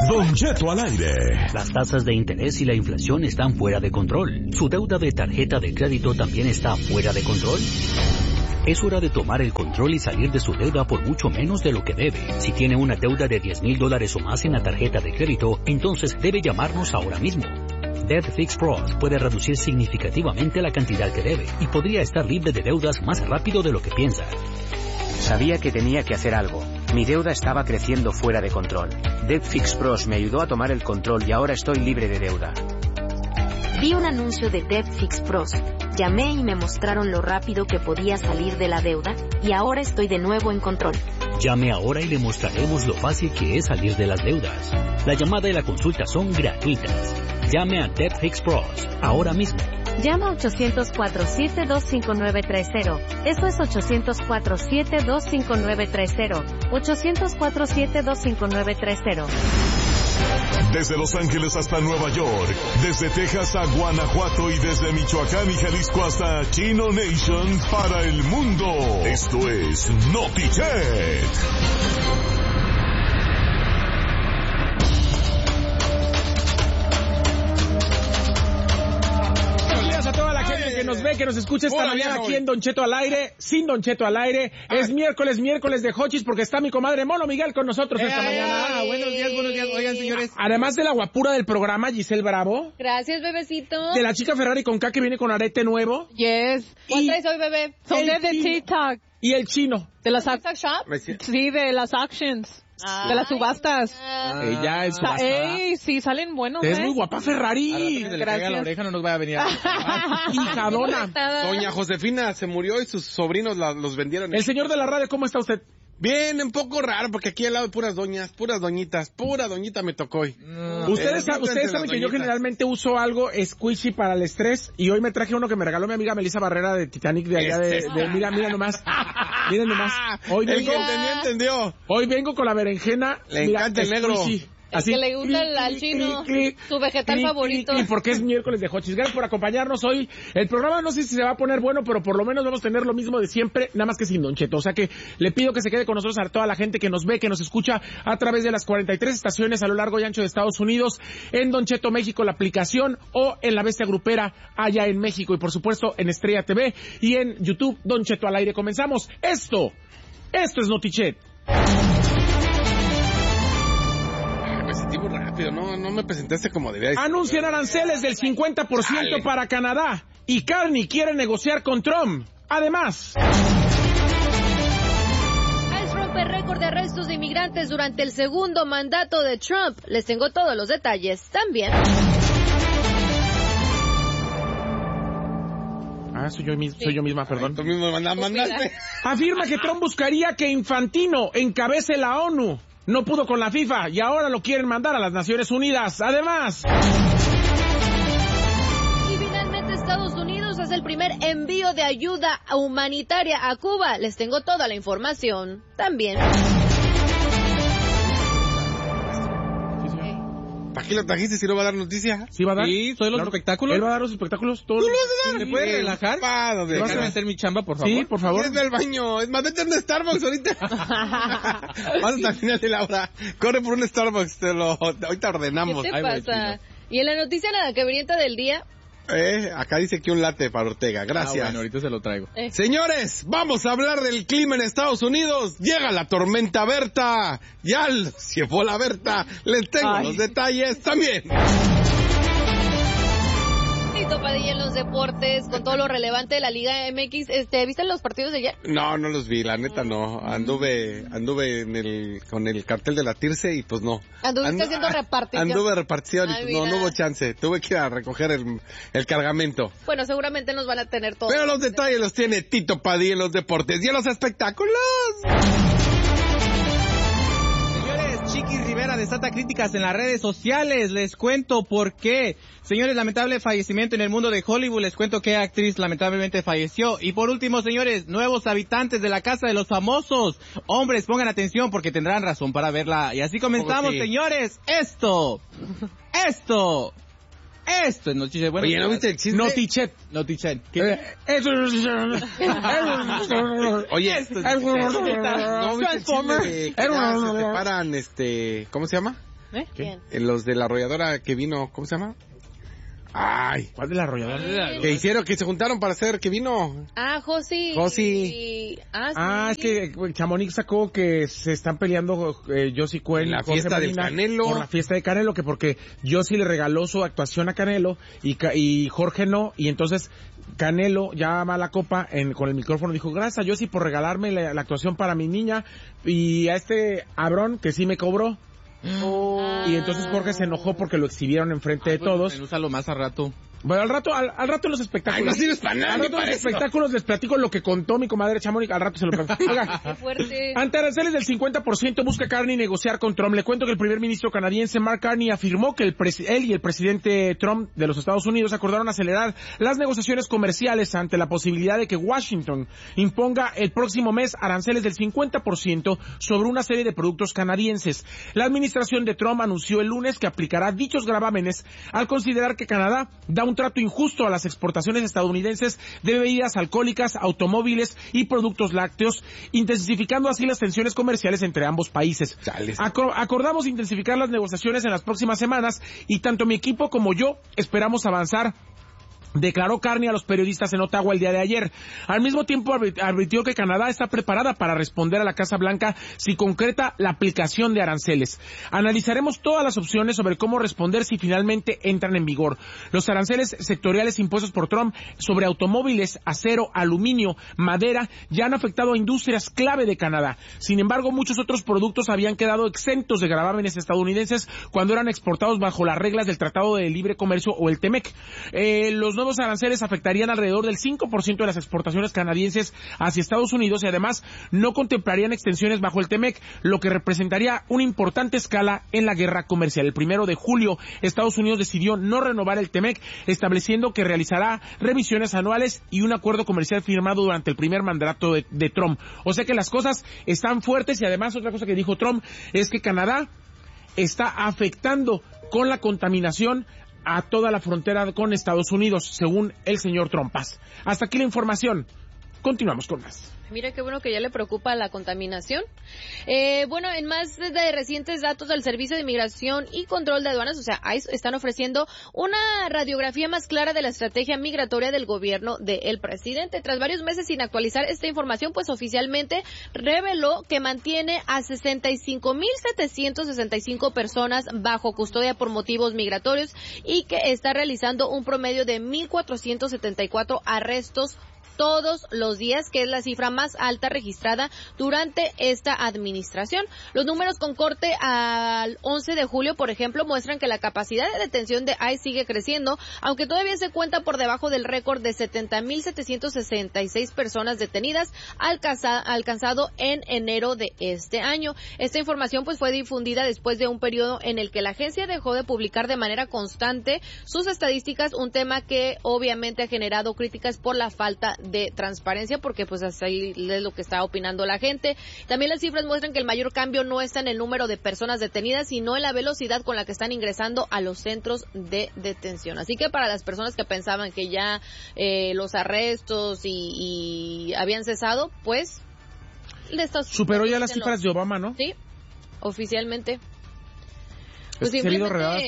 Don Cheto al aire. Las tasas de interés y la inflación están fuera de control. ¿Su deuda de tarjeta de crédito también está fuera de control? Es hora de tomar el control y salir de su deuda por mucho menos de lo que debe. Si tiene una deuda de $10,000 o más en la tarjeta de crédito, entonces debe llamarnos ahora mismo. Debt Fix Pros puede reducir significativamente la cantidad que debe y podría estar libre de deudas más rápido de lo que piensa. Sabía que tenía que hacer algo. Mi deuda estaba creciendo fuera de control. Debt Fix Pros me ayudó a tomar el control y ahora estoy libre de deuda. Vi un anuncio de Debt Fix Pros. Llamé y me mostraron lo rápido que podía salir de la deuda y ahora estoy de nuevo en control. Llame ahora y le mostraremos lo fácil que es salir de las deudas. La llamada y la consulta son gratuitas. Llame a Debt Fix Pros ahora mismo. Llama a 800-472-5930. Eso es 800-472-5930. 800-472-5930. Desde Los Ángeles hasta Nueva York, desde Texas a Guanajuato y desde Michoacán y Jalisco hasta Chino Nation para el mundo. Esto es Notichet. Que nos ve, que nos escucha esta mañana aquí en Don Cheto al aire, sin Don Cheto al aire. Es miércoles de Hochis porque está mi comadre Mono Miguel con nosotros esta mañana. Buenos días. Oigan, señores. Además de la guapura del programa, Giselle Bravo. Gracias, bebecito. De la chica Ferrari con K que viene con arete nuevo. Yes. ¿Cuál traes hoy, bebé? Son de TikTok. Y el chino. De las TikTok Shop. Sí, de las auctions. De las subastas. Ella es subasta. Ey, sí, salen buenos, Es muy guapa Ferrari. Gracias. Le caiga la oreja, no nos vaya a venir. Hijadona. Doña Josefina se murió y sus sobrinos los vendieron. El señor de la radio, ¿cómo está usted? Bien, un poco raro, porque aquí al lado puras doñas, puras doñitas, pura doñita me tocó hoy. Ustedes saben que yo generalmente uso algo squishy para el estrés, y hoy me traje uno que me regaló mi amiga Melissa Barrera de Titanic de allá mira nomás. Miren nomás. Hoy vengo, el que entendió. Hoy vengo con la berenjena. Le encanta el negro. Squishy. Así, que le gusta al chino, su vegetal favorito. Y porque es miércoles de Hochis. Gracias por acompañarnos hoy. El programa no sé si se va a poner bueno, pero por lo menos vamos a tener lo mismo de siempre, nada más que sin Don Cheto. O sea que le pido que se quede con nosotros a toda la gente que nos ve, que nos escucha a través de las 43 estaciones a lo largo y ancho de Estados Unidos, en Don Cheto México, la aplicación, o en La Bestia Grupera allá en México. Y por supuesto en Estrella TV y en YouTube, Don Cheto al aire. Comenzamos. Esto es Notichet. Muy rápido, no me presentaste como debía. Anuncian aranceles del 50% para Canadá y Carney quiere negociar con Trump. Además, ICE rompe récord de arrestos de inmigrantes durante el segundo mandato de Trump. Les tengo todos los detalles también. Soy yo misma, perdón. Tú mismo mandaste. Afirma que Trump buscaría que Infantino encabece la ONU. No pudo con la FIFA y ahora lo quieren mandar a las Naciones Unidas. Además, y finalmente Estados Unidos hace el primer envío de ayuda humanitaria a Cuba. Les tengo toda la información también. ¿Para qué lo trajiste si no va a dar noticia? ¿Sí va a dar? Sí, soy los espectáculos. Él va a dar los espectáculos todos. ¿Me puedes relajar? ¿Déjame hacer mi chamba, por favor? Sí, por favor. Es del baño. Es más, vete a un Starbucks ahorita. Vas hasta el final de la hora. Corre por un Starbucks. Ahorita ordenamos. ¿Qué te pasa? Y en la noticia nada que brienta del día. Acá dice que un latte para Ortega. Gracias. Bueno, ahorita se lo traigo. Señores, vamos a hablar del clima en Estados Unidos. Llega la tormenta Berta. Ya se fue la Berta. Les tengo los detalles también. Tito Padilla en los deportes, con todo lo relevante de la Liga MX. ¿Viste los partidos de ayer? No los vi, la neta no. Anduve con el cartel de la Tirce y pues no. ¿Anduviste haciendo repartición? Anduve repartición y pues no hubo chance. Tuve que ir a recoger el cargamento. Bueno, seguramente nos van a tener todos. Pero los detalles los tiene Tito Padilla en los deportes y en los espectáculos. Chiqui Rivera desata críticas en las redes sociales. Les cuento por qué. Señores, lamentable fallecimiento en el mundo de Hollywood. Les cuento qué actriz lamentablemente falleció. Y por último, señores, nuevos habitantes de la Casa de los Famosos. Hombres, pongan atención porque tendrán razón para verla. Y así comenzamos, señores. Esto es Notichet. Bueno, oye, ¿no viste el chisme? Notichet. Oye, ¿no viste el chisme de que se separan, ¿cómo se llama? ¿Quién? Los de la arrolladora que vino, ¿cómo se llama? Ay, ¿cuál de la arrolladora? Que se juntaron para hacer, que vino. Josi. Josi. Es que Chamonix sacó que se están peleando Josi Cuen la fiesta del Canelo. Por la fiesta de Canelo, que porque Josi le regaló su actuación a Canelo y Jorge no, y entonces Canelo ya va a la copa con el micrófono, dijo, gracias a Josi por regalarme la actuación para mi niña, y a este Abrón que sí me cobró. Y entonces Jorge se enojó porque lo exhibieron enfrente de todos. Úsalo más a rato. Bueno, al rato en los espectáculos. Ay, no sirves para nada. Al rato en los espectáculos les platico lo que contó mi comadre Chamonix. Al rato se lo platico. Oiga, qué fuerte. Ante aranceles del 50% busca Carney negociar con Trump. Le cuento que el primer ministro canadiense Mark Carney afirmó que él y el presidente Trump de los Estados Unidos acordaron acelerar las negociaciones comerciales ante la posibilidad de que Washington imponga el próximo mes aranceles del 50% sobre una serie de productos canadienses. La administración de Trump anunció el lunes que aplicará dichos gravámenes al considerar que Canadá da un trato injusto a las exportaciones estadounidenses de bebidas alcohólicas, automóviles y productos lácteos, intensificando así las tensiones comerciales entre ambos países. Acordamos intensificar las negociaciones en las próximas semanas y tanto mi equipo como yo esperamos avanzar, declaró Carney a los periodistas en Ottawa el día de ayer. Al mismo tiempo advirtió que Canadá está preparada para responder a la Casa Blanca si concreta la aplicación de aranceles. Analizaremos todas las opciones sobre cómo responder si finalmente entran en vigor. Los aranceles sectoriales impuestos por Trump sobre automóviles, acero, aluminio, madera ya han afectado a industrias clave de Canadá. Sin embargo, muchos otros productos habían quedado exentos de gravámenes estadounidenses cuando eran exportados bajo las reglas del Tratado de Libre Comercio o el TEMEC. Los nuevos aranceles afectarían alrededor del 5% de las exportaciones canadienses hacia Estados Unidos y además no contemplarían extensiones bajo el TEMEC, lo que representaría una importante escala en la guerra comercial. El 1 de julio, Estados Unidos decidió no renovar el TEMEC, estableciendo que realizará revisiones anuales y un acuerdo comercial firmado durante el primer mandato de Trump. O sea que las cosas están fuertes y además otra cosa que dijo Trump es que Canadá está afectando con la contaminación a toda la frontera con Estados Unidos, según el señor Trompas. Hasta aquí la información. Continuamos con más. Mira qué bueno que ya le preocupa la contaminación. Bueno, en más de recientes datos del Servicio de Inmigración y Control de Aduanas, o sea, ICE, están ofreciendo una radiografía más clara de la estrategia migratoria del gobierno del presidente. Tras varios meses sin actualizar esta información, pues oficialmente reveló que mantiene a 65,765 personas bajo custodia por motivos migratorios y que está realizando un promedio de 1,474 arrestos todos los días, que es la cifra más alta registrada durante esta administración. Los números con corte al 11 de julio, por ejemplo, muestran que la capacidad de detención de ICE sigue creciendo, aunque todavía se cuenta por debajo del récord de 70,766 personas detenidas alcanzado en enero de este año. Esta información pues fue difundida después de un periodo en el que la agencia dejó de publicar de manera constante sus estadísticas, un tema que obviamente ha generado críticas por la falta de transparencia, porque pues así es lo que está opinando la gente. También las cifras muestran que el mayor cambio no está en el número de personas detenidas, sino en la velocidad con la que están ingresando a los centros de detención. Así que para las personas que pensaban que ya los arrestos y habían cesado, pues superó ya las cifras de Obama, ¿no? Sí, oficialmente. Pues simplemente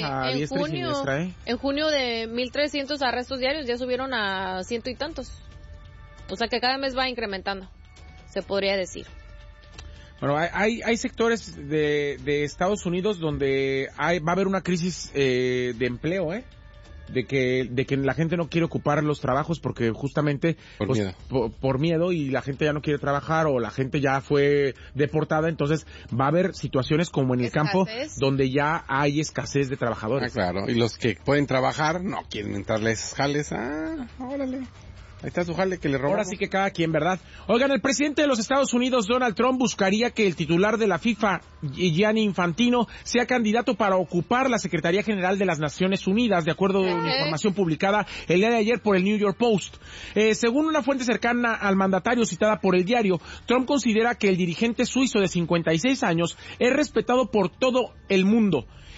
en junio de 1,300 arrestos diarios ya subieron a 100 y tantos. O sea que cada mes va incrementando, se podría decir. Bueno, hay sectores de Estados Unidos donde va a haber una crisis de empleo, de que la gente no quiere ocupar los trabajos porque justamente por miedo y la gente ya no quiere trabajar o la gente ya fue deportada, entonces va a haber situaciones como en el campo donde ya hay escasez de trabajadores. Claro, y los que pueden trabajar no quieren entrarle a esos jales. Órale. Ahí está su jale que le robó. Ahora sí que cada quien, ¿verdad? Oigan, el presidente de los Estados Unidos, Donald Trump, buscaría que el titular de la FIFA, Gianni Infantino, sea candidato para ocupar la Secretaría General de las Naciones Unidas, de acuerdo a una información publicada el día de ayer por el New York Post. Según una fuente cercana al mandatario citada por el diario, Trump considera que el dirigente suizo de 56 años es respetado por todo el mundo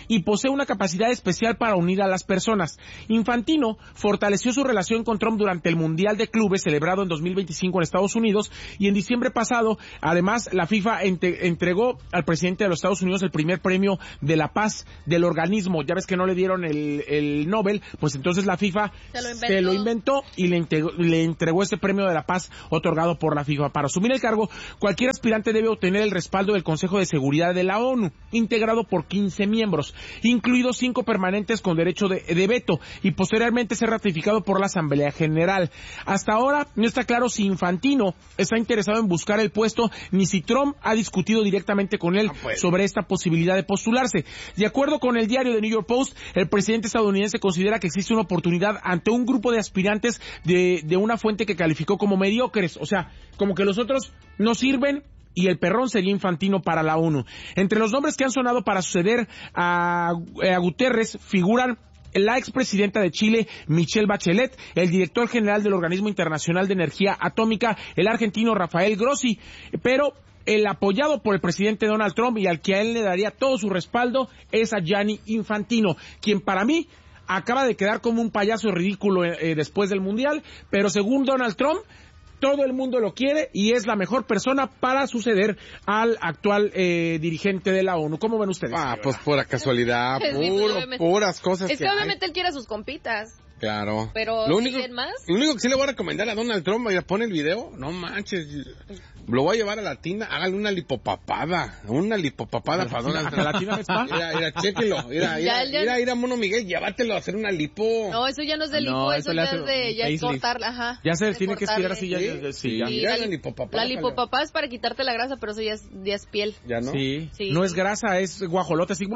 y posee una capacidad especial para unir a las personas. Infantino fortaleció su relación con Trump durante el Mundial de Clubes celebrado en 2025 en Estados Unidos, y en diciembre pasado, además, la FIFA entregó al presidente de los Estados Unidos el primer premio de la paz del organismo. Ya ves que no le dieron el Nobel, pues entonces la FIFA se lo inventó y le entregó ese premio de la paz otorgado por la FIFA. Para asumir el cargo, cualquier aspirante debe obtener el respaldo del Consejo de Seguridad de la ONU, integrado por 15 miembros, incluidos 5 permanentes con derecho de veto, y posteriormente ser ratificado por la Asamblea General. Hasta ahora no está claro si Infantino está interesado en buscar el puesto, ni si Trump ha discutido directamente con él sobre esta posibilidad de postularse. De acuerdo con el diario The New York Post, el presidente estadounidense considera que existe una oportunidad ante un grupo de aspirantes de una fuente que calificó como mediocres, o sea, como que los otros no sirven, y el perrón sería Infantino para la ONU. Entre los nombres que han sonado para suceder a Guterres figuran la expresidenta de Chile, Michelle Bachelet, el director general del Organismo Internacional de Energía Atómica, el argentino Rafael Grossi, pero el apoyado por el presidente Donald Trump y al que a él le daría todo su respaldo es a Gianni Infantino, quien para mí acaba de quedar como un payaso ridículo después del Mundial, pero según Donald Trump, todo el mundo lo quiere y es la mejor persona para suceder al actual dirigente de la ONU. ¿Cómo ven ustedes? Pues pura casualidad, puras cosas. Es que obviamente él quiere a sus compitas. Claro. Pero lo único que sí le voy a recomendar a Donald Trump, mira, pone el video, no manches, lo voy a llevar a la tina, hágale una lipopapada para Donald Trump. ¿A la tina de spa? Mira, chéquelo, mira, Mono Miguel, llévatelo a hacer una lipo. No, eso ya no es de lipo, eso ya es de cortarla, ajá. Ya se tiene que estirar así, ya. Sí, la lipopapada es para quitarte la grasa, pero eso ya es piel. ¿Ya no? Sí. No es grasa, es guajolote, así.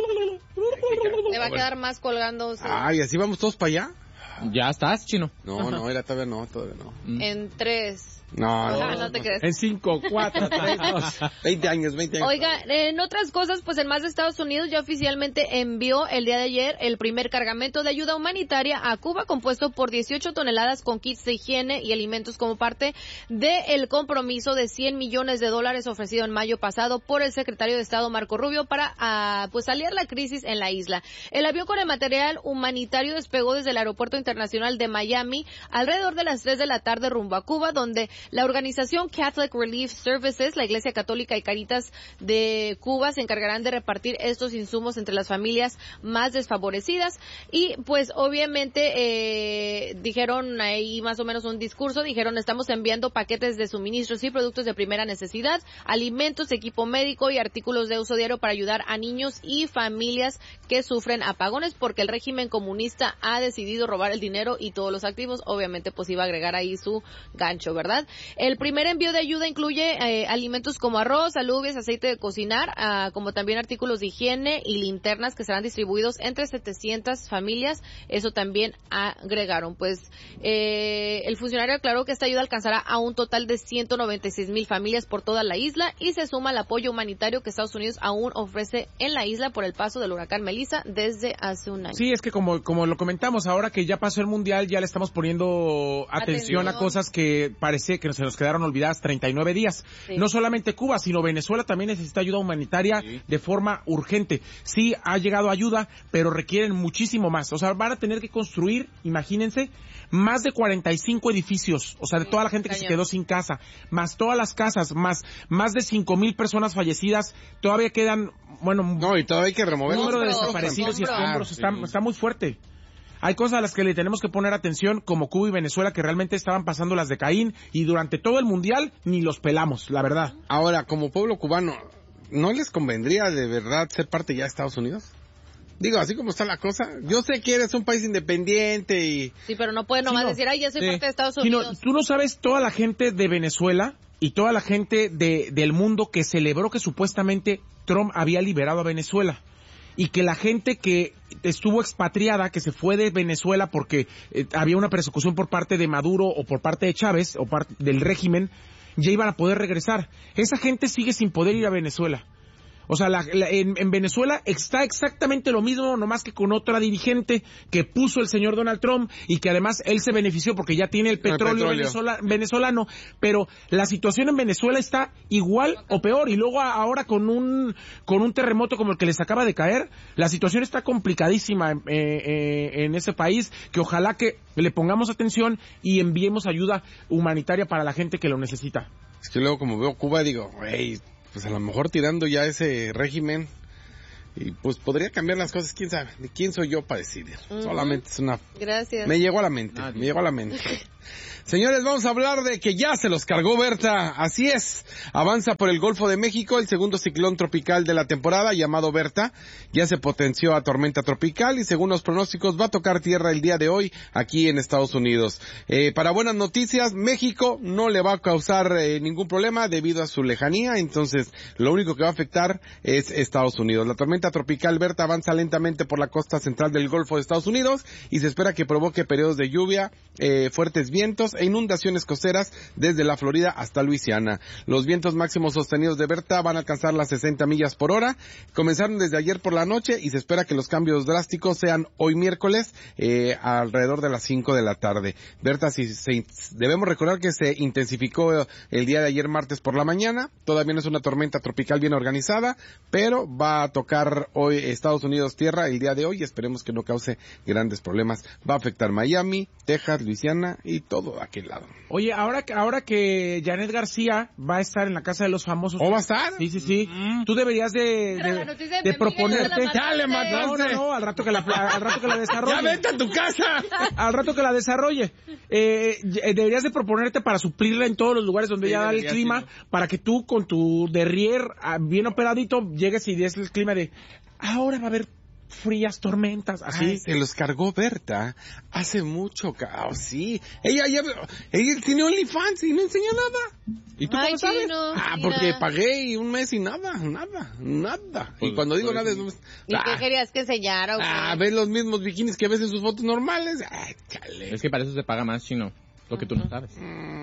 Te va a quedar más colgando. Sí. ¿Y así vamos todos para allá? ¿Ya estás, Chino? No, todavía no. En 3. No te crees. En 5, 4, 3, 2. 20 años. Oiga, en otras cosas, pues el MAS de Estados Unidos ya oficialmente envió el día de ayer el primer cargamento de ayuda humanitaria a Cuba, compuesto por 18 toneladas con kits de higiene y alimentos como parte del compromiso de $100 millones ofrecido en mayo pasado por el secretario de Estado Marco Rubio para pues aliviar la crisis en la isla. El avión con el material humanitario despegó desde el Aeropuerto Internacional de Miami alrededor de las 3 de la tarde rumbo a Cuba, donde la organización Catholic Relief Services, la Iglesia Católica y Caritas de Cuba se encargarán de repartir estos insumos entre las familias más desfavorecidas. Y pues obviamente dijeron ahí más o menos un discurso, dijeron: estamos enviando paquetes de suministros y productos de primera necesidad, alimentos, equipo médico y artículos de uso diario para ayudar a niños y familias que sufren apagones, porque el régimen comunista ha decidido robar el dinero y todos los activos. Obviamente pues iba a agregar ahí su gancho, ¿verdad? El primer envío de ayuda incluye alimentos como arroz, alubias, aceite de cocinar, como también artículos de higiene y linternas que serán distribuidos entre 700 familias. Eso también agregaron. Pues el funcionario aclaró que esta ayuda alcanzará a un total de 196,000 familias por toda la isla y se suma al apoyo humanitario que Estados Unidos aún ofrece en la isla por el paso del huracán Melissa desde hace un año. Sí, es que como lo comentamos, ahora que ya pasó el Mundial, ya le estamos poniendo atención a cosas que parece que se nos quedaron olvidadas 39 días. Sí. No solamente Cuba, sino Venezuela también necesita ayuda humanitaria de forma urgente. Sí, ha llegado ayuda, pero requieren muchísimo más. O sea, van a tener que construir, imagínense, más de 45 edificios, o sea, de toda la gente que se quedó sin casa, más todas las casas, más de 5,000 personas fallecidas. Todavía quedan, y todavía hay que remover un número de desaparecidos y escombros. Está muy fuerte. Hay cosas a las que le tenemos que poner atención, como Cuba y Venezuela, que realmente estaban pasando las de Caín, y durante todo el Mundial ni los pelamos, la verdad. Ahora, como pueblo cubano, ¿no les convendría de verdad ser parte ya de Estados Unidos? Digo, así como está la cosa, yo sé que eres un país independiente y... Sí, pero no puede nomás decir, ya soy parte de Estados Unidos. Tú no sabes toda la gente de Venezuela y toda la gente del mundo que celebró que supuestamente Trump había liberado a Venezuela. Y que la gente que estuvo expatriada, que se fue de Venezuela porque había una persecución por parte de Maduro o por parte de Chávez o parte del régimen, ya iban a poder regresar. Esa gente sigue sin poder ir a Venezuela. O sea, en Venezuela está exactamente lo mismo, nomás que con otra dirigente que puso el señor Donald Trump y que además él se benefició porque ya tiene el petróleo. Venezolano. Pero la situación en Venezuela está igual o peor. Y luego ahora con un terremoto como el que les acaba de caer, la situación está complicadísima en ese país, que ojalá que le pongamos atención y enviemos ayuda humanitaria para la gente que lo necesita. Es que luego como veo Cuba digo, güey, pues a lo mejor tirando ya ese régimen y pues podría cambiar las cosas, quién sabe, de quién soy yo para decidir. Solamente es una... Gracias. Me llegó a la mente. Señores, vamos a hablar de que ya se los cargó Berta. Así es, avanza por el Golfo de México el segundo ciclón tropical de la temporada, llamado Berta. Ya se potenció a tormenta tropical y según los pronósticos va a tocar tierra el día de hoy aquí en Estados Unidos. Para buenas noticias, México no le va a causar ningún problema debido a su lejanía, entonces lo único que va a afectar es Estados Unidos. La tormenta tropical Berta avanza lentamente por la costa central del Golfo de Estados Unidos y se espera que provoque periodos de lluvia, fuertes vientos e inundaciones costeras desde la Florida hasta Luisiana. Los vientos máximos sostenidos de Berta van a alcanzar las 60 millas por hora. Comenzaron desde ayer por la noche y se espera que los cambios drásticos sean hoy miércoles alrededor de las 5 de la tarde. Berta, debemos recordar que se intensificó el día de ayer martes por la mañana. Todavía no es una tormenta tropical bien organizada, pero va a tocar hoy Estados Unidos tierra el día de hoy y esperemos que no cause grandes problemas. Va a afectar Miami, Texas, Luisiana y todo aquel lado. Oye, ahora que Janet García va a estar en la Casa de los Famosos. ¿O va a estar? Sí. Tú deberías de proponerte. Ya le mataste. No, al rato que la desarrolle. Ya vete a tu casa. Al rato que la desarrolle. Deberías de proponerte para suplirla en todos los lugares donde ella da el clima, para que tú con tu derrier bien operadito llegues y des el clima de ahora va a haber frías tormentas, así. Ay, se los cargó Berta hace mucho caos, sí. Ella tiene OnlyFans y no enseña nada. ¿Y tú cómo sabes? Porque pagué un mes y nada. Pues, y cuando digo nada es... ¿Y qué querías que enseñara? ¿Ves los mismos bikinis que ves en sus fotos normales? Ay, chale. Es que para eso se paga más, Chino, lo que tú no sabes.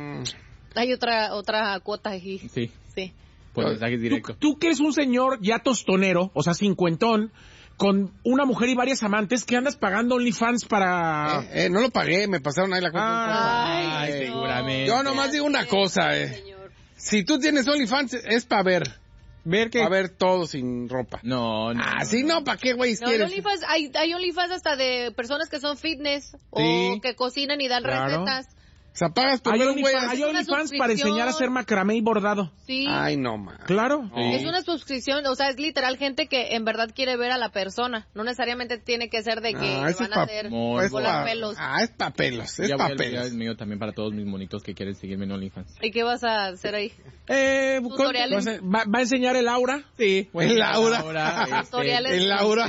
Hay otra cuota aquí. Sí. Pues mensajes directos. Tú que eres un señor ya tostonero, o sea, cincuentón, con una mujer y varias amantes, ¿qué andas pagando OnlyFans para...? No lo pagué, me pasaron ahí la cuenta. Ay, seguramente. Yo nomás digo una cosa, Si tú tienes OnlyFans, es para ver. ¿Ver qué? Para ver todo sin ropa. No. Sí, no, ¿para qué, güey? OnlyFans, hay OnlyFans hasta de personas que son fitness o que cocinan y dan recetas. O sea, pagas por ver un güey. Hay OnlyFans para enseñar a hacer macramé y bordado. Sí. Ay, no, man. Claro. Sí. Es una suscripción, o sea, es literal gente que en verdad quiere ver a la persona. No necesariamente tiene que ser de que van a hacer volar pelos. Es pa' pelos, es pa' pelos. Es mío también para todos mis monitos que quieren seguirme en OnlyFans. ¿Y qué vas a hacer ahí? Tutoriales. ¿Va a enseñar el aura? Sí. El aura. Tutoriales. El aura.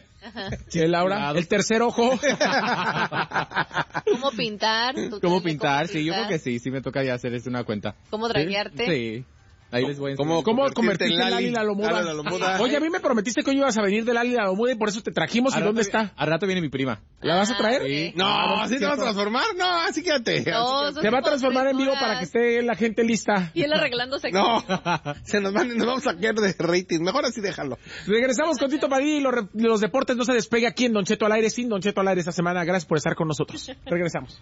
El aura. El tercer ojo. ¿Cómo pintar? ¿Cómo pintar? Sí, yo creo que sí me toca ya hacer una cuenta. ¿Cómo draguearte? Sí. Ahí les voy a enseñar. ¿Cómo convertirte en Lali la Lomuda? Oye, a mí me prometiste que hoy ibas a venir de Lali la Lomuda y por eso te trajimos. ¿Y dónde está? Al rato viene mi prima. ¿La vas a traer? Sí. No, ¿así te vas a transformar? No, así quédate. Se va a transformar en vivo para que esté la gente lista. Y él arreglándose. No, nos vamos a quedar de rating. Mejor así déjalo. Regresamos con Tito Padilla y los deportes no se despegue aquí en Don Cheto al aire, sin Don Cheto al aire esta semana. Gracias por estar con nosotros. Regresamos.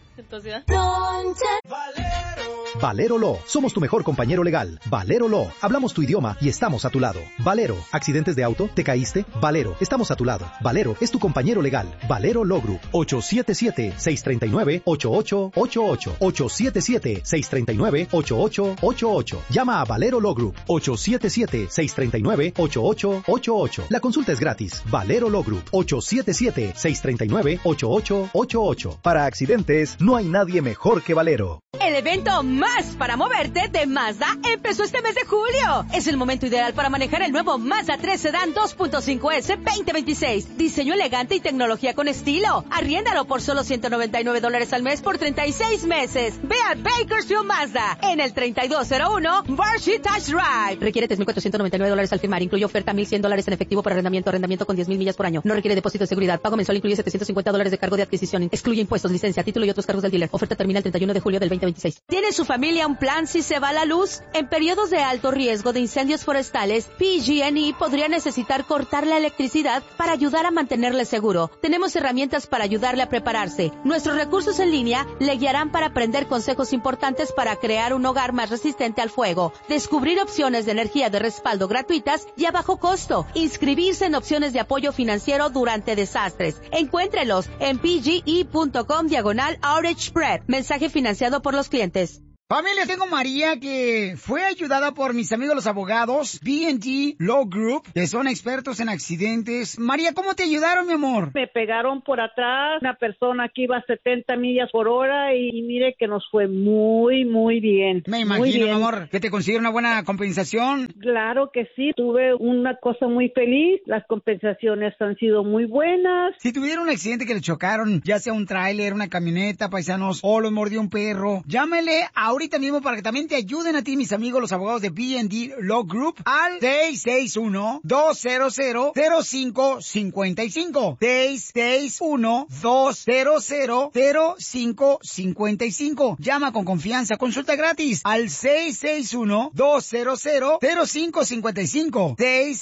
Valero Law, somos tu mejor compañero legal. Valero Law, hablamos tu idioma y estamos a tu lado. Valero, accidentes de auto, ¿te caíste? Valero, estamos a tu lado. Valero es tu compañero legal. Valero Law Group, 877-639-8888. 877-639-8888. Llama a Valero Law Group, 877-639-8888. La consulta es gratis. Valero Law Group, 877-639-8888. Para accidentes, no hay nadie mejor que Valero. El evento Más para moverte de Mazda empezó este mes de julio. Es el momento ideal para manejar el nuevo Mazda 3 Sedan 2.5S 2026. Diseño elegante y tecnología con estilo. Arriéndalo por solo $199 al mes por 36 meses. Ve a Bakersfield Mazda en el 3201 Barshee Touch Drive. Requiere $3,499 al firmar. Incluye oferta $1,100 en efectivo por arrendamiento con 10,000 millas por año. No requiere depósito de seguridad. Pago mensual incluye $750 de cargo de adquisición. Excluye impuestos, licencia, título y otros cargos del dealer. Oferta termina el 31 de julio del 2026. 2026. ¿Tiene su familia un plan si se va la luz? En periodos de alto riesgo de incendios forestales, PG&E podría necesitar cortar la electricidad para ayudar a mantenerle seguro. Tenemos herramientas para ayudarle a prepararse. Nuestros recursos en línea le guiarán para aprender consejos importantes para crear un hogar más resistente al fuego, descubrir opciones de energía de respaldo gratuitas y a bajo costo, inscribirse en opciones de apoyo financiero durante desastres. Encuéntrelos en pge.com/outage prep. Mensaje financiado por los clientes. Familia, tengo María que fue ayudada por mis amigos los abogados B&G Law Group, que son expertos en accidentes. María, ¿cómo te ayudaron, mi amor? Me pegaron por atrás, una persona que iba a 70 millas por hora y mire que nos fue muy, muy bien. Me imagino, mi amor, que te consiguieron una buena compensación. Claro que sí, tuve una cosa muy feliz, las compensaciones han sido muy buenas. Si tuvieron un accidente que le chocaron, ya sea un tráiler, una camioneta, paisanos, o lo mordió un perro, llámele ahorita mismo para que también te ayuden a ti, mis amigos, los abogados de B&D Law Group, al 661-200-0555. 661-200-0555. Llama con confianza, consulta gratis al 661-200-0555.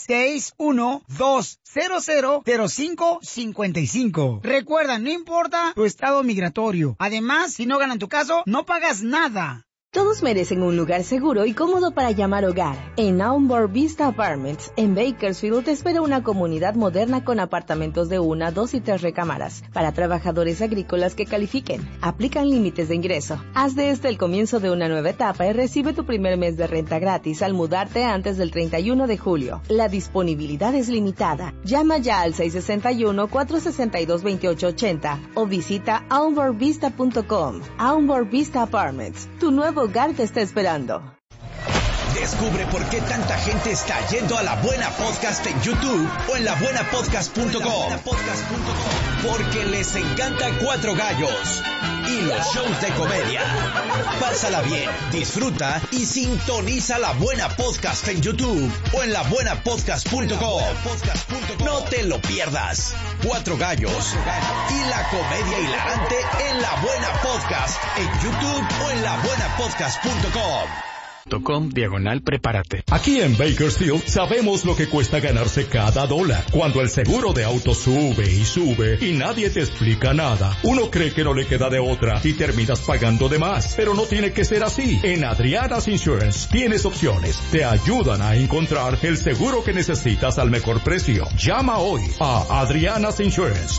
661-200-0555. Recuerda, no importa tu estado migratorio. Además, si no ganan tu caso, no pagas nada. Todos merecen un lugar seguro y cómodo para llamar hogar. En Aumbor Vista Apartments, en Bakersfield, te espera una comunidad moderna con apartamentos de 1, 2 y 3 recámaras para trabajadores agrícolas que califiquen. Aplican límites de ingreso. Haz de este el comienzo de una nueva etapa y recibe tu primer mes de renta gratis al mudarte antes del 31 de julio. La disponibilidad es limitada. Llama ya al 661-462-2880 o visita aumborvista.com. Aumbor Vista Apartments, tu nuevo hogar te está esperando. Descubre por qué tanta gente está yendo a La Buena Podcast en YouTube o en labuenapodcast.com. Porque les encanta Cuatro Gallos y los shows de comedia. Pásala bien, disfruta y sintoniza La Buena Podcast en YouTube o en labuenapodcast.com. No te lo pierdas. Cuatro Gallos y la comedia hilarante en La Buena Podcast en YouTube o en labuenapodcast.com. .com/prepárate. Aquí en Bakersfield sabemos lo que cuesta ganarse cada dólar. Cuando el seguro de auto sube y sube y nadie te explica nada, uno cree que no le queda de otra y terminas pagando de más. Pero no tiene que ser así. En Adriana's Insurance tienes opciones. Te ayudan a encontrar el seguro que necesitas al mejor precio. Llama hoy a Adriana's Insurance.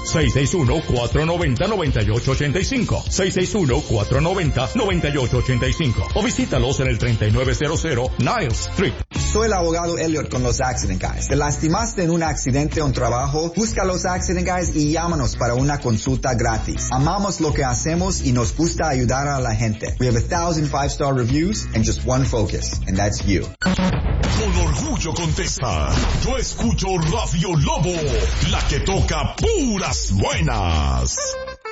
661-490-9885. 661-490-9885. O visítalos en el 3900 Niles Street. Soy el abogado Elliot con los Accident Guys. ¿Te lastimaste en un accidente o un trabajo? Busca los Accident Guys y llámanos para una consulta gratis. Amamos lo que hacemos y nos gusta ayudar a la gente. We have 1,000 5-star reviews and just one focus, and that's you. Con orgullo contesta, yo escucho Radio Lobo, la que toca puras buenas.